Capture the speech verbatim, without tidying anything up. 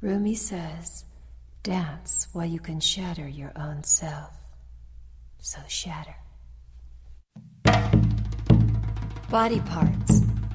Rumi says, dance while you can shatter your own self. So shatter. Body parts,